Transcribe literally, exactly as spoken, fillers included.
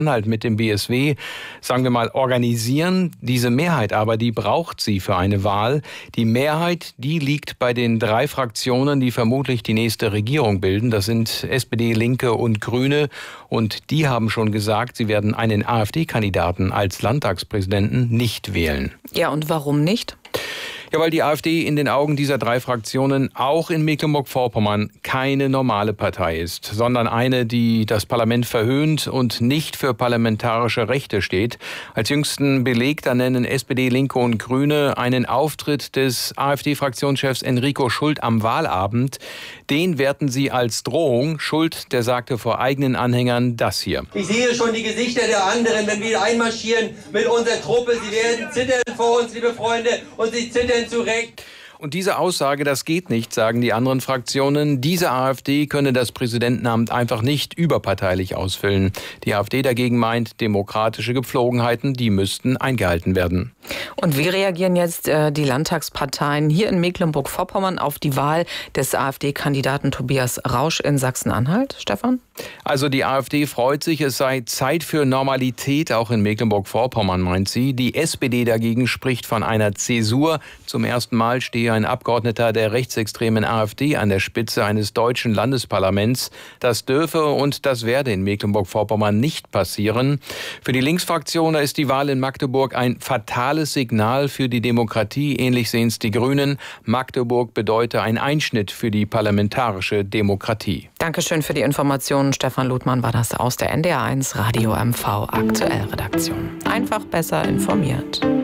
Halt mit dem B S W, sagen wir mal, organisieren. Diese Mehrheit aber, die braucht sie für eine Wahl. Die Mehrheit, die liegt bei den drei Fraktionen, die vermutlich die nächste Regierung bilden. Das sind S P D, Linke und Grüne. Und die haben schon gesagt, sie werden einen AfD-Kandidaten als Landtagspräsidenten nicht wählen. Ja, und warum nicht? Ja, weil die AfD in den Augen dieser drei Fraktionen auch in Mecklenburg-Vorpommern keine normale Partei ist, sondern eine, die das Parlament verhöhnt und nicht für parlamentarische Rechte steht. Als jüngsten Beleg, da nennen S P D, Linke und Grüne einen Auftritt des AfD-Fraktionschefs Enrico Schult am Wahlabend. Den werten sie als Drohung. Schult, der sagte vor eigenen Anhängern das hier. Ich sehe schon die Gesichter der anderen, wenn wir einmarschieren mit unserer Truppe. Sie werden zittern vor uns, liebe Freunde, und sie zittern zurecht. Und diese Aussage, das geht nicht, sagen die anderen Fraktionen. Diese AfD könne das Präsidentenamt einfach nicht überparteilich ausfüllen. Die AfD dagegen meint, demokratische Gepflogenheiten, die müssten eingehalten werden. Und wie reagieren jetzt äh, die Landtagsparteien hier in Mecklenburg-Vorpommern auf die Wahl des AfD-Kandidaten Tobias Rausch in Sachsen-Anhalt, Stefan? Also die AfD freut sich, es sei Zeit für Normalität, auch in Mecklenburg-Vorpommern, meint sie. Die S P D dagegen spricht von einer Zäsur. Zum ersten Mal stehe ein Abgeordneter der rechtsextremen AfD an der Spitze eines deutschen Landesparlaments. Das dürfe und das werde in Mecklenburg-Vorpommern nicht passieren. Für die Linksfraktion ist die Wahl in Magdeburg ein fatales Signal für die Demokratie. Ähnlich sehen es die Grünen. Magdeburg bedeute ein Einschnitt für die parlamentarische Demokratie. Dankeschön für die Informationen. Stefan Ludmann war das aus der N D R eins Radio M V Aktuell Redaktion. Einfach besser informiert.